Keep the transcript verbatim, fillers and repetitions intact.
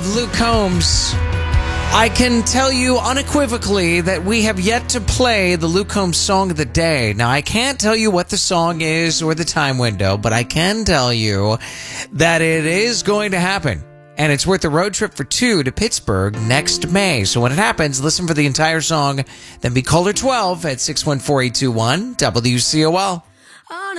Luke Combs. I can tell you unequivocally that we have yet to play the Luke Combs song of the day. Now, I can't tell you what the song is or the time window, but I can tell you that it is going to happen. And it's worth a road trip for two to Pittsburgh next May. So when it happens, listen for the entire song, then be caller twelve at six one four, eight two one, W C O L.